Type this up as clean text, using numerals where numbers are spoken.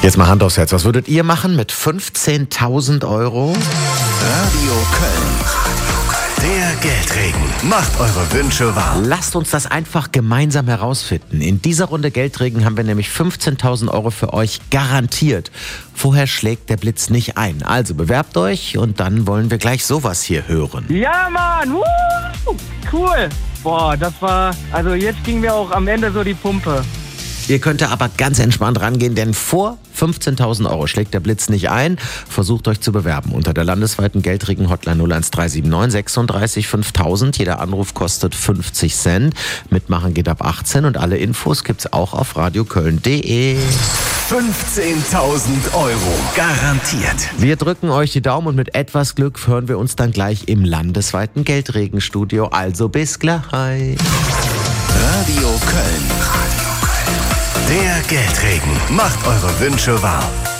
Jetzt mal Hand aufs Herz. Was würdet ihr machen mit 15.000 Euro? Radio Köln. Der Geldregen macht eure Wünsche wahr. Lasst uns das einfach gemeinsam herausfinden. In dieser Runde Geldregen haben wir nämlich 15.000 Euro für euch garantiert. Vorher schlägt der Blitz nicht ein. Also bewerbt euch und dann wollen wir gleich sowas hier hören. Ja, Mann! Cool! Boah, also jetzt ging mir auch am Ende so die Pumpe. Ihr könnt da aber ganz entspannt rangehen, denn vor 15.000 Euro schlägt der Blitz nicht ein. Versucht euch zu bewerben unter der landesweiten Geldregen-Hotline 01379 36 5000. Jeder Anruf kostet 50 Cent. Mitmachen geht ab 18 und alle Infos gibt's auch auf radioköln.de. 15.000 Euro garantiert. Wir drücken euch die Daumen und mit etwas Glück hören wir uns dann gleich im landesweiten Geldregenstudio. Also bis gleich. Radio Köln. Der Geldregen macht eure Wünsche wahr.